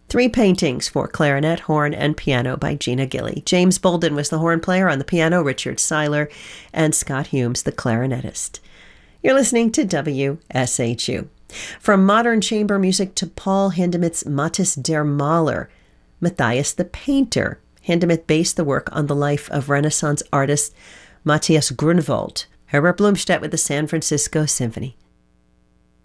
Three paintings for clarinet, horn, and piano by Gina Gilly. James Bolden was the horn player. On the piano, Richard Seiler, and Scott Humes, the clarinetist. You're listening to WSHU. From modern chamber music to Paul Hindemith's Matthias der Maler, Matthias the Painter. Hindemith based the work on the life of Renaissance artist Matthias Grunewald. Herbert Blomstedt with the San Francisco Symphony.